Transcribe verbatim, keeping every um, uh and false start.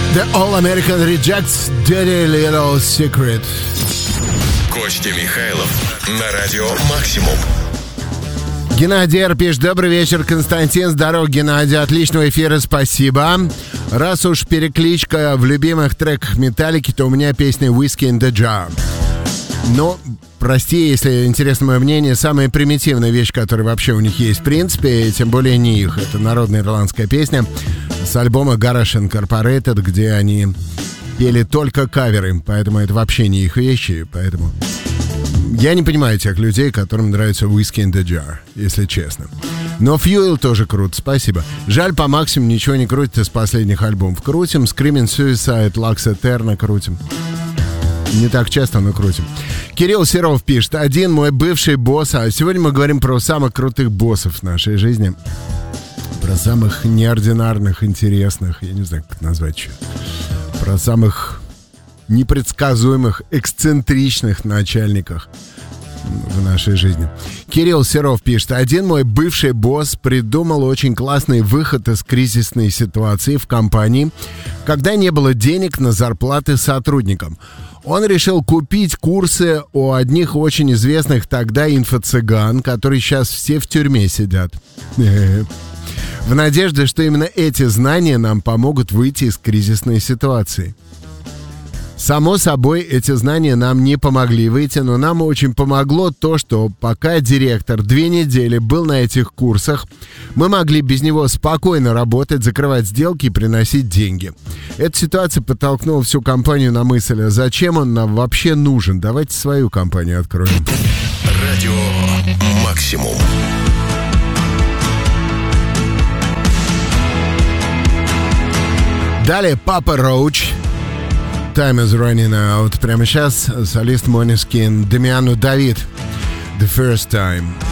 The All American Rejects, Dirty Little Secret. Костя Михайлов на радио Максимум. Геннадий Р. пишет: добрый вечер, Константин. Здорово, Геннадий. Отличного эфира, спасибо. Раз уж перекличка в любимых треках Металлики, то у меня песня Whiskey in the Jar. Но, прости, если интересно мое мнение, самая примитивная вещь, которая вообще у них есть в принципе, и тем более не их. Это народная ирландская песня с альбома Garage Incorporated, где они пели только каверы, поэтому это вообще не их вещи, поэтому... Я не понимаю тех людей, которым нравится Whiskey in the Jar, если честно. Но Fuel тоже круто, спасибо. Жаль, по максимуму ничего не крутит из последних альбомов. Крутим, Screaming Suicide, Lux Eterna крутим. Не так часто, но крутим. Кирилл Серов пишет: один мой бывший босс. А сегодня мы говорим про самых крутых боссов в нашей жизни. Про самых неординарных, интересных, я не знаю, как назвать еще. Про самых непредсказуемых, эксцентричных начальниках в нашей жизни. Кирилл Серов пишет: один мой бывший босс придумал очень классный выход из кризисной ситуации в компании, когда не было денег на зарплаты сотрудникам. Он решил купить курсы у одних очень известных тогда инфо-цыган, которые сейчас все в тюрьме сидят. В надежде, что именно эти знания нам помогут выйти из кризисной ситуации. Само собой, эти знания нам не помогли выйти, но нам очень помогло то, что пока директор две недели был на этих курсах, мы могли без него спокойно работать, закрывать сделки и приносить деньги. Эта ситуация подтолкнула всю компанию на мысль: а зачем он нам вообще нужен? Давайте свою компанию откроем. Радио Максимум. Далее Папа Роуч. Time is running out. Прямо сейчас солист Måneskin Дамиану Давид. The first time.